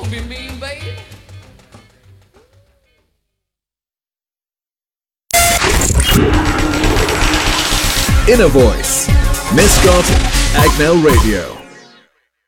Don't be mean, baby. Inner Voice, Mascot, Agnel Radio.